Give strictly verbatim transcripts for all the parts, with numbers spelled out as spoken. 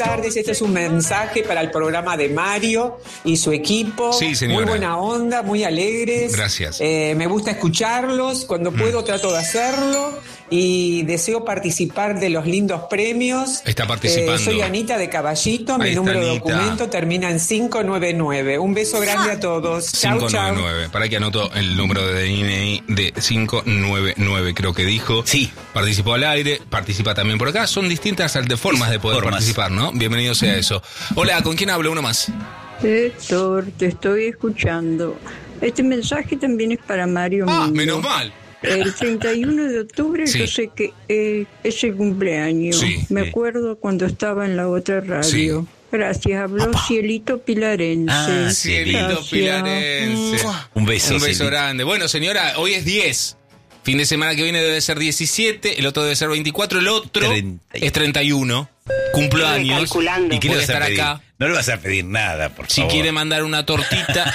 tardes. Este es un mensaje para el programa de Mario y su equipo. Sí, señora. Muy buena onda, muy alegres. Gracias. Eh, me gusta escucharlos. Cuando mm. puedo trato de hacerlo. Y deseo participar de los lindos premios. Está participando. Eh, soy Anita de Caballito. Ahí Mi está, número de Anita. documento termina en cinco nueve nueve. Un beso grande a todos. Chau, cinco nueve nueve. chau. Para que anoto el número de D N I de cinco nueve nueve, creo que dijo. Sí. Participó al aire, participa también por acá. Son distintas formas de poder Formas. participar, ¿no? Bienvenido sea eso. Hola, ¿con quién hablo? Uno más. Héctor, te estoy escuchando. Este mensaje también es para Mario Ah, Mundo. menos mal. El treinta y uno de octubre Sí. yo sé que eh, es el cumpleaños. Sí. Me Sí. acuerdo cuando estaba en la otra radio. Sí. Gracias, habló Apa. Cielito Pilarense. Ah, Cielito Gracias. Pilarense. Un beso. Un beso Cielito. grande. Bueno, señora, hoy es diez. Fin de semana que viene debe ser diecisiete, el otro debe ser veinticuatro, el otro treinta. es treinta y uno. Cumplo años. Recalculando. ¿Y qué le Voy a vas a estar pedir? acá. No le vas a pedir nada, por Si favor. quiere mandar una tortita.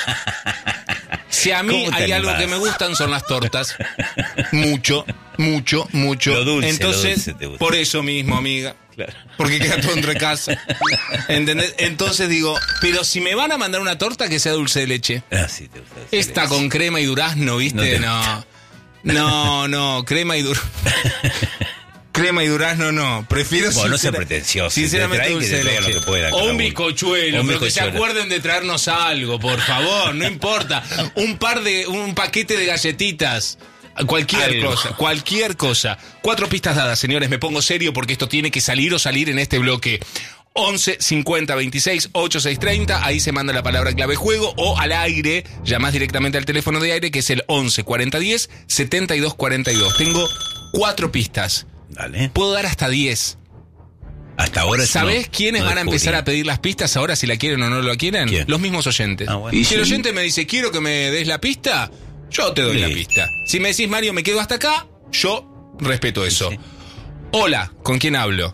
Si a mí ¿Cómo te hay algo animás? que me gustan son las tortas. Mucho, mucho, mucho. Lo dulce, Entonces, lo dulce te gusta. por eso mismo, amiga. Claro. Porque queda todo entre casa. ¿Entendés? Entonces digo, pero si me van a mandar una torta, que sea dulce de leche. Ah, sí, te gusta decir Esta eso. con crema y durazno, ¿viste? No te No. No, no, crema y durazno. Crema y durazno no. Prefiero Bueno, no sea sincera- pretencioso. Sinceramente Te traen, dulce que de te traigan leche. lo que puedan, O cada un uno. bizcochuelo, O un pero que se bizcochuelo. acuerden de traernos algo, por favor, no importa. Un par de, un paquete de galletitas. Cualquier Algo. cosa, cualquier cosa. Cuatro pistas dadas, señores, me pongo serio porque esto tiene que salir o salir en este bloque. once cincuenta veintiséis ochenta y seis treinta, ahí se manda la palabra clave juego, o al aire, llamás directamente al teléfono de aire que es el once cuarenta diez setenta y dos cuarenta y dos. Tengo cuatro pistas, Dale. puedo dar hasta diez. Hasta ahora ¿Sabés no- quiénes no van a descubrí. empezar a pedir las pistas ahora, si la quieren o no la quieren? ¿Quién? Los mismos oyentes. Ah, bueno. Y Y si el sí. oyente me dice, quiero que me des la pista, yo te doy la Listo. pista. Si me decís, Mario, me quedo hasta acá, yo respeto eso. Sí. Hola, ¿con quién hablo?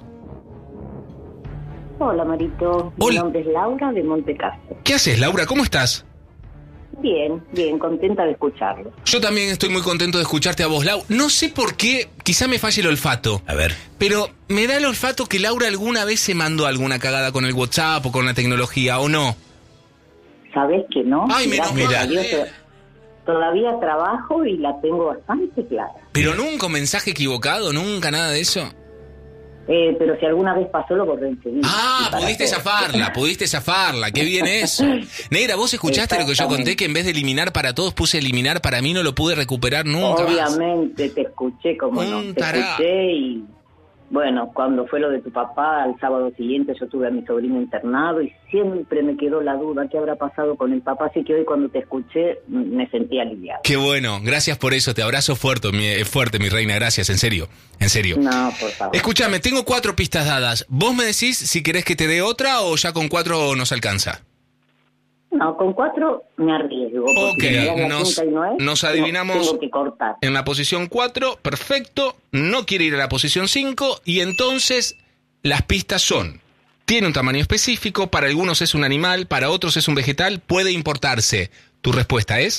Hola, Marito. Mi Hola. nombre es Laura de Montecastro. ¿Qué haces, Laura? ¿Cómo estás? Bien, bien, contenta de escucharlo. Yo también estoy muy contento de escucharte a vos, Lau. No sé por qué, quizá me falle el olfato, A ver. pero me da el olfato que Laura alguna vez se mandó alguna cagada con el WhatsApp o con la tecnología, ¿o no? ¿Sabés que no? Ay, menos Gracias mal. a Dios, to- todavía trabajo y la tengo bastante clara. Pero nunca un mensaje equivocado, nunca nada de eso. Eh, pero si alguna vez pasó, lo borré enseguida. Ah, Y para pudiste todo. zafarla, pudiste zafarla, qué bien eso. Negra, ¿vos escuchaste lo que yo conté? Que en vez de eliminar para todos puse eliminar para mí, no lo pude recuperar nunca más. Obviamente te escuché, como no, Un te tará. escuché y bueno, cuando fue lo de tu papá, al sábado siguiente yo tuve a mi sobrino internado y siempre me quedó la duda qué habrá pasado con el papá, así que hoy cuando te escuché me sentí aliviada. Qué bueno, gracias por eso, te abrazo fuerte, mi, fuerte, mi reina, gracias, en serio, en serio. No, por favor. Escúchame, tengo cuatro pistas dadas. ¿Vos me decís si querés que te dé otra o ya con cuatro nos alcanza? No, con cuatro me arriesgo. porque Ok, si me das la nos- quinta y no es, nos no, adivinamos- tengo que cortar. En la posición cuatro, perfecto, no quiere ir a la posición cinco y entonces las pistas son: tiene un tamaño específico, para algunos es un animal, para otros es un vegetal, puede importarse. ¿Tu respuesta es?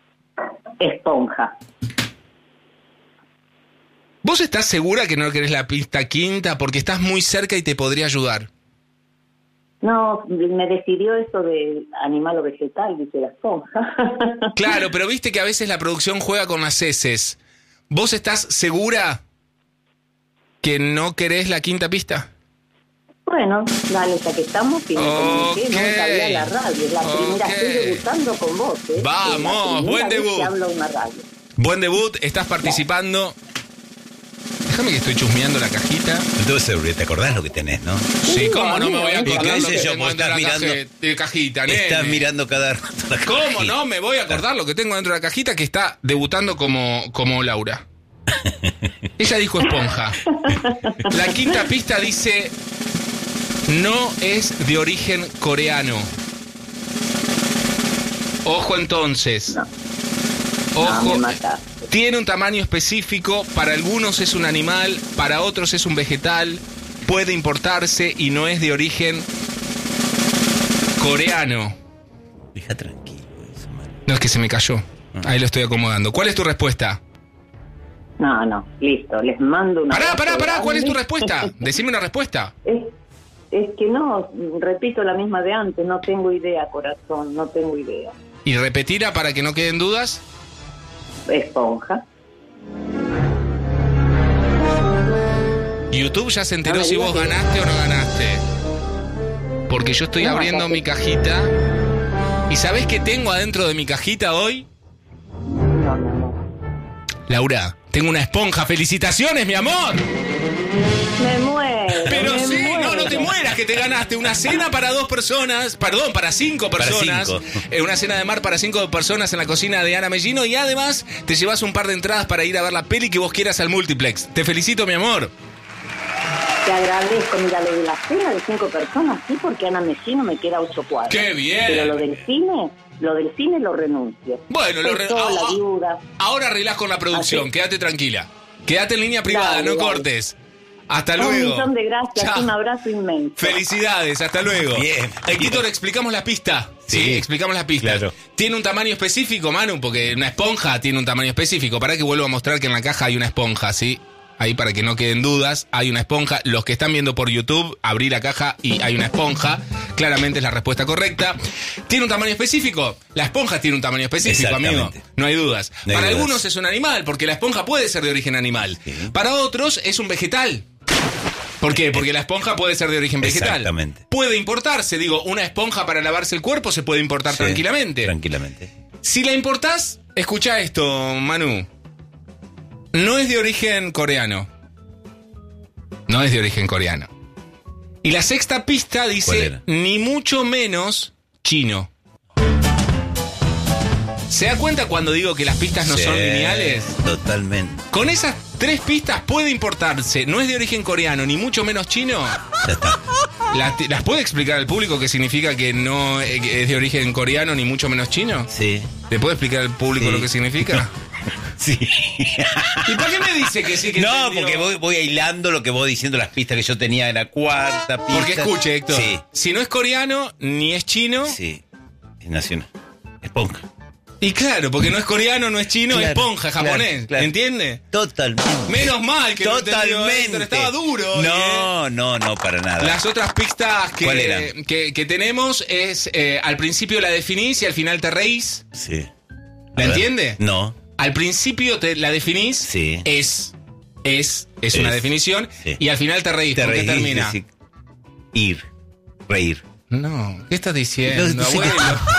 Esponja. ¿Vos estás segura que no querés la pista quinta porque estás muy cerca y te podría ayudar? No, me decidió eso de animal o vegetal, dice la esponja. Claro, pero viste que a veces la producción juega con las heces. ¿Vos estás segura que no querés la quinta pista? Bueno, dale, ya que estamos, y me comuniqué, Ok. no sabía la radio, es la primera, Ok. estoy debutando con vos, ¿eh? Vamos, Es la primera buen vez debut. que hablo a una radio. Buen debut, estás participando. Déjame que estoy chusmeando la cajita. Entonces, ¿te acordás lo que tenés, no? Sí, ¿cómo no me voy a ¿Y acordar qué lo sé que yo? tengo Vos dentro de estás la mirando- caje- de cajita, nene? Estás mirando cada rato la ¿Cómo cajita. no me voy a acordar lo que tengo dentro de la cajita que está debutando como, como Laura? Ella dijo esponja. La quinta pista dice: no es de origen coreano. Ojo entonces. No. Ojo. No, me mataste. Tiene un tamaño específico, para algunos es un animal, para otros es un vegetal, puede importarse y no es de origen coreano. Deja tranquilo eso, man. No, es que se me cayó. Ahí lo estoy acomodando. ¿Cuál es tu respuesta? No, no, listo, les mando una... Pará, abrazo pará, pará, ¿cuál es tu grande. respuesta? Decime una respuesta. Es es que no, repito la misma de antes, no tengo idea, corazón, no tengo idea. ¿Y repetirá para que no queden dudas? Esponja. YouTube ya se enteró No me si digas vos que- ganaste o no ganaste. Porque yo estoy No, abriendo acá mi cajita. ¿Y sabés qué tengo adentro de mi cajita hoy? No, no, no. Laura, tengo una esponja. ¡Felicitaciones, mi amor! Me muero. Pero me sí, muero. no, no te mueras, que te ganaste una cena para dos personas, perdón, para cinco Para personas. cinco. Eh, una cena de mar para cinco personas en la cocina de Ana Mellino y además te llevas un par de entradas para ir a ver la peli que vos quieras al multiplex. Te felicito, mi amor. Te agradezco. Mira, lo de la cena de cinco personas, sí, porque Ana Mellino me queda ocho cuadros. ¡Qué bien! Pero lo del cine, lo del cine lo renuncio. Bueno, lo Soy re- sola, ah, viuda. Ahora arreglás con la producción, Así. quédate tranquila. Quédate en línea privada, Dale, no dale. cortes. Hasta Un luego. millón de gracias, Chao. un abrazo inmenso. Felicidades, hasta luego. Bien. Héctor, explicamos la pista. Sí, Sí. explicamos la pista. Claro. Tiene un tamaño específico, Manu, porque una esponja tiene un tamaño específico. Para que vuelva a mostrar que en la caja hay una esponja, ¿sí? Ahí para que no queden dudas, hay una esponja. Los que están viendo por YouTube, abrí la caja y hay una esponja. Claramente es la respuesta correcta. ¿Tiene un tamaño específico? La esponja tiene un tamaño específico, amigo. Exactamente. No hay dudas. No hay Para dudas. algunos es un animal, porque la esponja puede ser de origen animal. Sí. Para otros es un vegetal. ¿Por qué? Porque la esponja puede ser de origen vegetal. Exactamente. Puede importarse, digo, una esponja para lavarse el cuerpo se puede importar Sí, tranquilamente. Tranquilamente. Si la importás, escucha esto, Manu. No es de origen coreano. No es de origen coreano. Y la sexta pista ¿Cuál dice, era? ni mucho menos chino. ¿Se da cuenta cuando digo que las pistas no Sí, son lineales? Totalmente. Con esas tres pistas puede importarse. No es de origen coreano, ni mucho menos chino. Ya está. ¿Las, las puede explicar al público qué significa que no eh, que es de origen coreano, ni mucho menos chino? Sí. ¿Le puede explicar al público Sí. lo que significa? Sí. ¿Y por qué me dice que sí que No, entendió? porque voy, voy hilando lo que vos diciendo, las pistas que yo tenía en la cuarta pista. Porque escuche, Héctor. Sí. Si no es coreano, ni es chino. Sí. Es nacional. Esponja. Y claro, porque no es coreano, no es chino, Claro, es esponja, claro, japonés. claro. ¿Entiende? Totalmente. Menos mal que no entendió, Totalmente. Héctor, estaba duro. ¿eh? No, no, no, para nada. Las otras pistas ¿Cuál que, eran? que, que tenemos es eh, al principio la definís y al final te reís. Sí. A ¿La ver. entiende? No. Al principio te la definís, Sí. es, es, es, Es. una definición, Sí. y al final te reís. Te ¿Por qué reís, termina? decís, ir. Reír. No, ¿qué estás diciendo, No, sí. abuelo?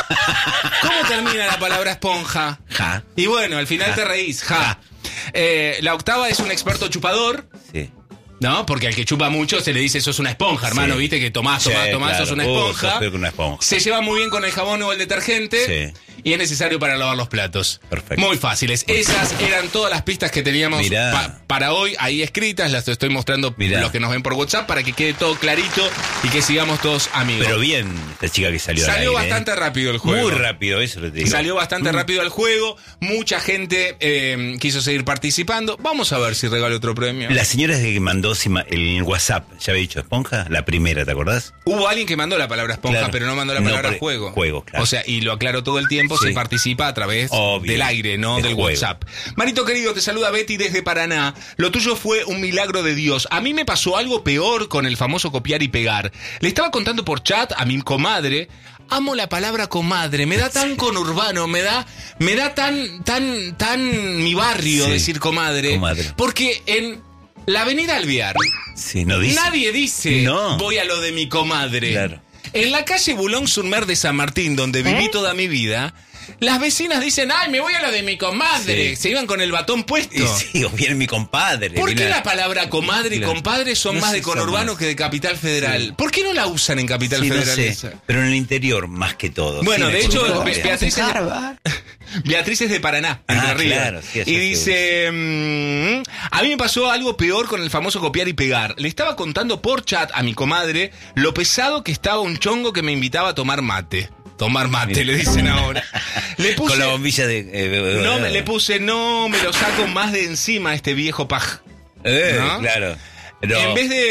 ¿Cómo termina la palabra esponja? Ja. Y bueno, al final Ja. te reís, ja. Eh, la octava es un experto chupador, Sí. ¿no? Porque al que chupa mucho se le dice sos una esponja, hermano, Sí. viste que tomás, tomás, Sí, tomás, claro. sos una Uh, esponja. sos peor que una esponja. Se lleva muy bien con el jabón o el detergente. Sí. Y es necesario para lavar los platos. Perfecto. Muy fáciles. Esas eran todas las pistas que teníamos Mirá. pa- para hoy ahí escritas. Las estoy mostrando Mirá. los que nos ven por WhatsApp para que quede todo clarito y que sigamos todos amigos. Pero bien, esta chica que salió al Salió aire, ¿eh? bastante rápido el juego. Muy rápido, eso le digo. Salió bastante rápido el juego. Mucha gente eh, quiso seguir participando. Vamos a ver si regalo otro premio. La señora que mandó si ma- el WhatsApp, ¿ya había dicho esponja? La primera, ¿te acordás? Hubo alguien que mandó la palabra esponja, Claro. pero no mandó la No, palabra pero- juego. juego, claro. O sea, y lo aclaro todo el tiempo, Sí. se participa a través Obvio. del aire, no El del juego. WhatsApp. Marito querido, te saluda Betty desde Paraná. Lo tuyo fue un milagro de Dios. A mí me pasó algo peor con el famoso copiar y pegar. Le estaba contando por chat a mi comadre. Amo la palabra comadre, me da tan conurbano, me da, me da tan, tan, tan mi barrio Sí. decir comadre. Comadre. Porque en la avenida Alvear, Sí, no dice. nadie dice No. voy a lo de mi comadre. Claro. En la calle Boulogne-sur-Mer de San Martín, donde viví ¿Eh? toda mi vida, las vecinas dicen, ay, me voy a lo de mi comadre. Sí. Se iban con el batón puesto. Y sí, o viene mi compadre. ¿Por qué viene- la palabra comadre y Claro. compadre son No más se de conurbano usa que de Capital Federal? Sí. ¿Por qué no la usan en Capital Sí, no Federal sé, esa? pero en el interior más que todo. Bueno, Sí, de en hecho, el Be- interior. Beatriz es, Beatriz es de Paraná, Entre Ah, Ríos. claro, sí, allá y se dice, mm, a mí me pasó algo peor con el famoso copiar y pegar. Le estaba contando por chat a mi comadre lo pesado que estaba un chongo que me invitaba a tomar mate. Tomar mate, Mira. le dicen ahora. Le puse, Con la bombilla de... eh, no, eh, me, le puse, no me lo saco más de encima este viejo paj. eh, ¿no? Claro. Pero- En vez de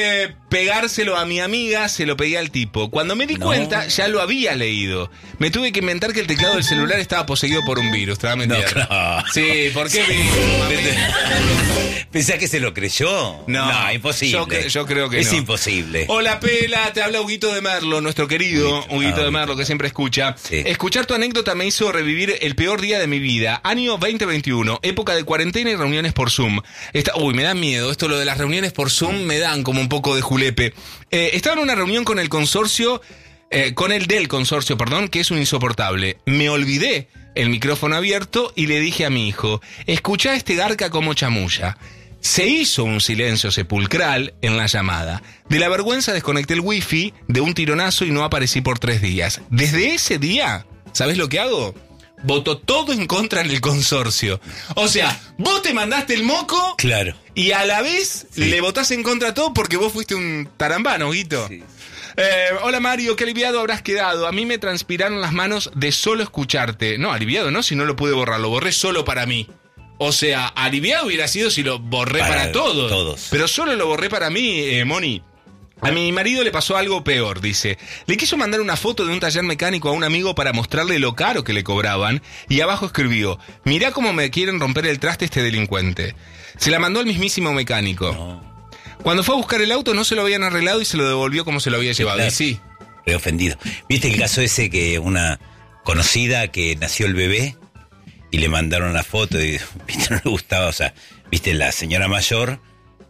pegárselo a mi amiga, se lo pegué al tipo. Cuando me di No. cuenta, ya lo había leído. Me tuve que inventar que el teclado del celular estaba poseído por un virus. Te va a mentir. No, claro. Sí, ¿por qué virus? ¿Pensás que se lo creyó? No, imposible. Yo, cre- yo creo que es no. imposible. Hola, Pela, te habla Huguito de Merlo, nuestro querido Huguito. Huguito Ah, de Merlo, que siempre escucha. Sí. Escuchar tu anécdota me hizo revivir el peor día de mi vida. Año veinte veintiuno, época de cuarentena y reuniones por Zoom. Esta, uy, me da miedo. Esto, lo de las reuniones por Zoom, me dan como un poco de julepe. Eh, estaba en una reunión con el consorcio, eh, con el del consorcio, perdón, que es un insoportable. Me olvidé el micrófono abierto y le dije a mi hijo, escuchá este garca como chamulla. Se hizo un silencio sepulcral en la llamada. De la vergüenza desconecté el wifi de un tironazo y no aparecí por tres días. Desde ese día, ¿sabés lo que hago? Voto todo en contra en el consorcio. O sea, vos te mandaste el moco Claro. y a la vez Sí. le votás en contra a todo porque vos fuiste un tarambano, Guito. Sí. Eh, hola Mario, qué aliviado habrás quedado. A mí me transpiraron las manos de solo escucharte. No, aliviado no, si no lo pude borrar, lo borré solo para mí. O sea, aliviado hubiera sido si lo borré para, Para todos. todos. Pero solo lo borré para mí, eh, Moni. A mi marido le pasó algo peor, dice. Le quiso mandar una foto de un taller mecánico a un amigo para mostrarle lo caro que le cobraban y abajo escribió, mirá cómo me quieren romper el traste este delincuente. Se la mandó al mismísimo mecánico. No. Cuando fue a buscar el auto no se lo habían arreglado y se lo devolvió como se lo había llevado. claro. Y sí. Re ofendido. ¿Viste el caso ese que una conocida que nació el bebé y le mandaron la foto y ¿viste? No le gustaba? O sea, viste, la señora mayor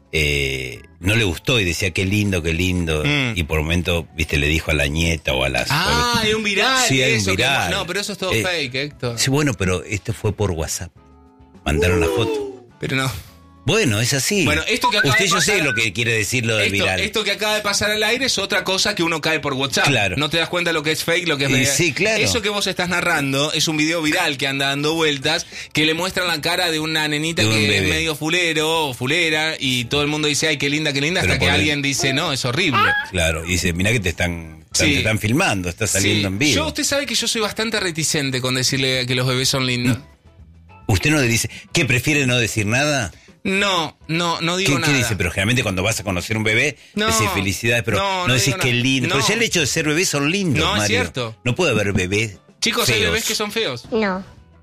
eh, no le gustó y decía qué lindo, qué lindo. Mm. Y por un momento, viste, le dijo a la nieta o a las... Ah, es un viral. Sí, hay un eso, que- viral. no, pero eso es todo Eh, fake, Héctor. Sí, bueno, pero esto fue por WhatsApp. Mandaron la foto. Pero no. Bueno, es así. Bueno, esto que acaba Usted de yo pasar- sé lo que quiere decir lo de Esto, viral. esto que acaba de pasar al aire es otra cosa que uno cae por WhatsApp. Claro. No te das cuenta lo que es fake, lo que es Y real. sí, claro. Eso que vos estás narrando es un video viral que anda dando vueltas, que le muestran la cara de una nenita De un que es bebé. medio fulero o fulera y todo el mundo dice, ay, qué linda, qué linda, Pero hasta que por el- alguien dice, no, es horrible. Claro, y dice, mirá que te están, Sí. te están filmando, está saliendo Sí. en vivo. Yo, usted sabe que yo soy bastante reticente con decirle que los bebés son lindos. Usted no le dice, ¿qué prefiere no decir nada? No, no, no digo ¿Qué, nada. qué dice? Pero generalmente cuando vas a conocer un bebé, No, decís felicidades, pero no, no, no decís digo que nada. lindo. No. Pero ya el hecho de ser bebés son lindos, No, es Mario. cierto. No puede haber bebés Chicos, hay feos. bebés que son feos. No.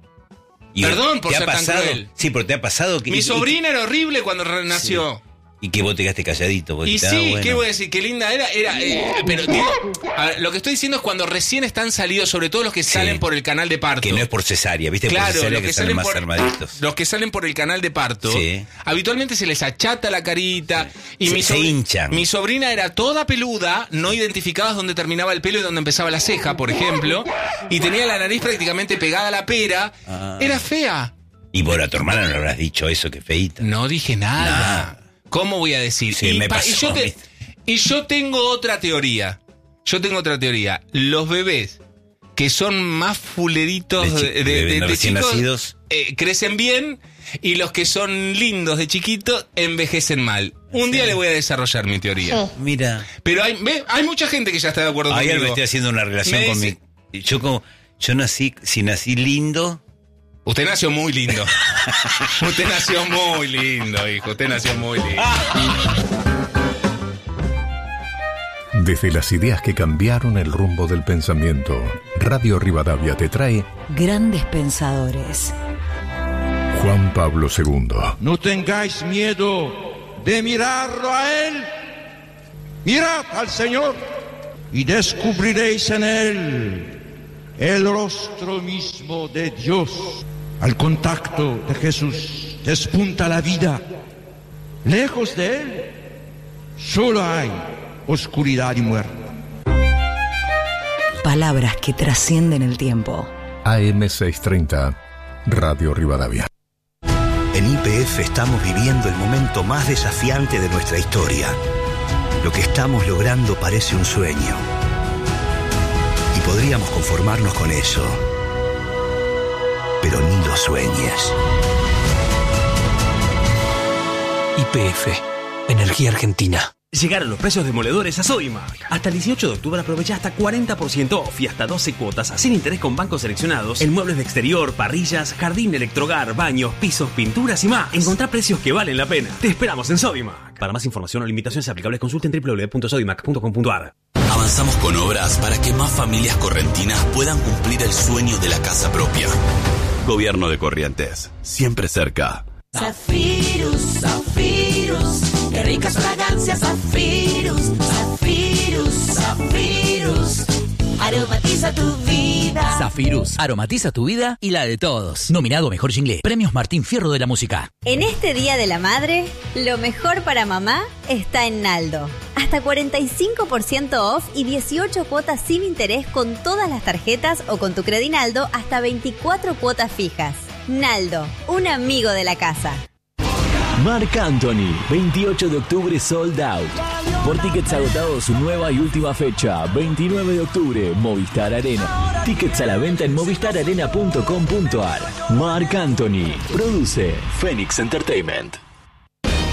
Y Perdón por ¿te ha ser tan pasado? cruel. Sí, pero te ha pasado que... Mi y- sobrina era horrible cuando re- nació. Y que vos te quedaste calladito. porque Y te- sí, ah, bueno. ¿qué voy a decir? Qué linda era. era eh, pero digo, a ver, lo que estoy diciendo es cuando recién están salidos, sobre todo los que Sí. salen por el canal de parto. Que no es por cesárea, ¿viste? por Claro, cesárea los que, que, salen salen más por, armaditos. los que salen por el canal de parto, Sí. habitualmente se les achata la carita y Se- mi, se sobri- hinchan. mi sobrina era toda peluda, no identificabas dónde terminaba el pelo y dónde empezaba la ceja, por ejemplo, y tenía la nariz prácticamente pegada a la pera. Ah. Era fea. Y por a tu hermana no le habrás dicho eso, que feíta. No dije nada. Nada. ¿Cómo voy a decir? Sí, y, me pa- pasó y yo a te- mí. y yo tengo otra teoría. Yo tengo otra teoría. Los bebés que son más fuleritos De chi- de, de- de- de- de recién chicos nacidos. eh, crecen bien y los que son lindos de chiquitos envejecen mal. Un día le voy a desarrollar mi teoría. Sí. Mira. Pero hay, ve, hay mucha gente que ya está de acuerdo Ayer conmigo. me estoy haciendo una relación Me con dice- mi... Yo como... Yo nací... Si nací lindo... Usted nació muy lindo. Usted nació muy lindo, hijo. Usted nació muy lindo. Desde las ideas que cambiaron el rumbo del pensamiento, Radio Rivadavia te trae Grandes pensadores. Juan Pablo segundo. No tengáis miedo de mirarlo a Él. Mirad al Señor y descubriréis en Él el rostro mismo de Dios. Al contacto de Jesús despunta la vida. Lejos de Él solo hay oscuridad y muerte. Palabras que trascienden el tiempo. A M seiscientos treinta, Radio Rivadavia. En Y P F estamos viviendo el momento más desafiante de nuestra historia. Lo que estamos logrando parece un sueño. Y podríamos conformarnos con eso. Pero ni lo sueñes. Y P F, Energía Argentina. Llegaron los precios demoledores a Sodimac. Hasta el dieciocho de octubre aprovecha hasta cuarenta por ciento off y hasta doce cuotas sin interés con bancos seleccionados en muebles de exterior, parrillas, jardín, electrogar, baños, pisos, pinturas y más. Encontrá precios que valen la pena. Te esperamos en Sodimac. Sodimac. Para más información o limitaciones aplicables, consulten doble u doble u doble u punto sodimac punto com punto a r. Avanzamos con obras para que más familias correntinas puedan cumplir el sueño de la casa propia. Gobierno de Corrientes, siempre cerca. Zafirus, Zafirus, qué ricas fragancias, Zafirus, Zafirus, Zafirus, aromatiza tu vida. Zafirus, aromatiza tu vida y la de todos. Nominado Mejor Jingle, Premios Martín Fierro de la Música. En este Día de la Madre, lo mejor para mamá está en Naldo. Hasta cuarenta y cinco por ciento off y dieciocho cuotas sin interés con todas las tarjetas o con tu Credinaldo hasta veinticuatro cuotas fijas. Naldo, un amigo de la casa. Marc Anthony, veintiocho de octubre sold out. Por tickets agotados, su nueva y última fecha, veintinueve de octubre, Movistar Arena. Tickets a la venta en movistar arena punto com punto a r. Marc Anthony, produce Phoenix Entertainment.